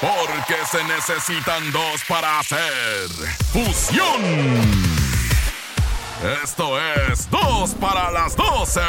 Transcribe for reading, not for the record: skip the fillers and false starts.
Porque se necesitan dos para hacer fusión. Esto es 2 para las 12.